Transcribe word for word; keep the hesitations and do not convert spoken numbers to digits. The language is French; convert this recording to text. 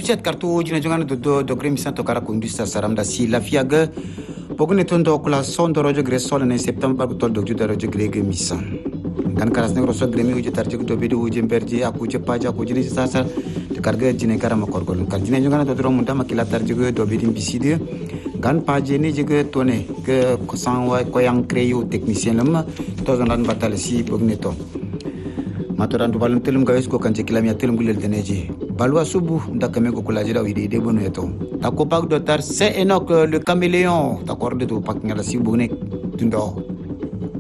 chat kartu jina jongana do do do kremi santo kara kundista saramda si la fiaga pogne tondo kula son do rojo gresol ne septembre ko tol do juda rojo grege misan kan karas ne roso gremi uje tarje ko be do uje berje aku je paja ko jini sasa de karga jine kara ma korgol kan jina jongana do rom munda makila tarje ko do be dim biside gan paje ne jige tone ke ko sanwa ko yang kreyo technicien lam to zonan batal si pogne to matoran to balum telum gawes ko kan jekila mi telum gulel teneji balwa subu ndakame ko kulaji daw ide de bonu eto takopak dotar c'est Enoch le caméléon takorde to pak ngala si bonek tundo